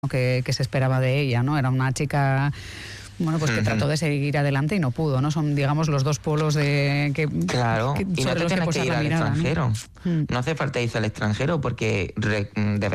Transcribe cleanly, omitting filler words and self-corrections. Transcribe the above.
que se esperaba de ella, ¿no? Era una chica, bueno, pues que trató de seguir adelante y no pudo, ¿no? Son, digamos, los dos polos Claro, y no te tienes que ir al extranjero. ¿no? No hace falta irse al extranjero porque de